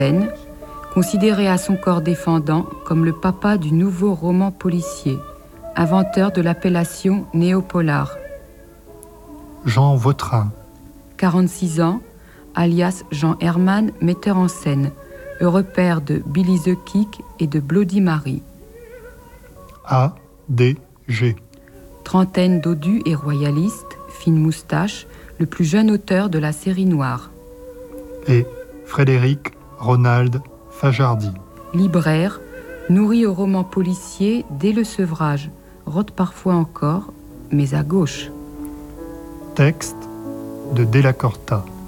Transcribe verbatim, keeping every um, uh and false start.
considéré à son corps défendant comme le papa du nouveau roman policier, inventeur de l'appellation néopolar. Jean Vautrin, quarante-six ans, alias Jean Herman, metteur en scène, heureux père de Billy the Kick et de Bloody Mary. A D G, trentaine dodu et royaliste, fine moustache, le plus jeune auteur de la série noire. Et Frédéric Ronald Fajardi, libraire, nourri au roman policier dès le sevrage, rôde parfois encore, mais à gauche. Texte de Della Corta.